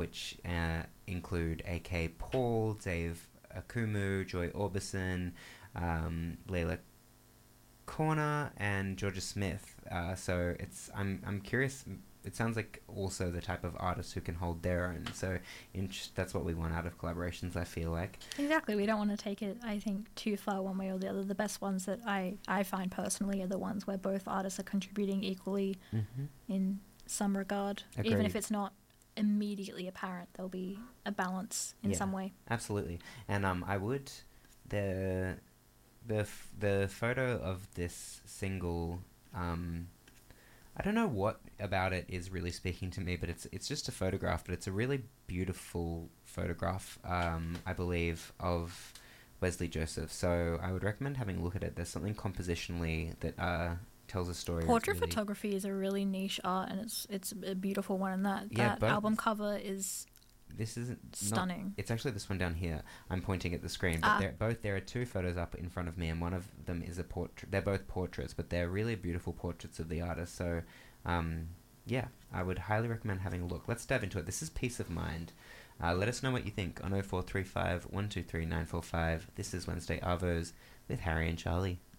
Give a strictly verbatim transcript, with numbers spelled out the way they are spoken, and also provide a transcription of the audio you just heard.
which uh, include A K Paul, Dave Akumu, Joy Orbison, um, Layla Corner, and Georgia Smith. Uh, so it's I'm I'm curious. It sounds like also the type of artist who can hold their own. So in, that's what we want out of collaborations, I feel like. Exactly. We don't want to take it, I think, too far one way or the other. The best ones that I, I find personally are the ones where both artists are contributing equally mm-hmm. in some regard. Agreed. Even if it's not immediately apparent, there'll be a balance in yeah, some way. Absolutely. And um, I would... The, the, the photo of this single... Um, I don't know what about it is really speaking to me, but it's it's just a photograph, but it's a really beautiful photograph, um, I believe, of Wesley Joseph. So I would recommend having a look at it. There's something compositionally that uh, tells a story. Portrait really. photography is a really niche art, and it's it's a beautiful one. And that Yeah, that but album cover is this isn't stunning. Not, it's actually this one down here. I'm pointing at the screen, but Ah. they're both there are two photos up in front of me, and one of them is a portrait. They're both portraits, but they're really beautiful portraits of the artist. So, um, yeah, I would highly recommend having a look. Let's dive into it. This is Peace of Mind. Uh, let us know what you think on oh four three five, one two three, nine four five. This is Wednesday Arvos with Harry and Charlie.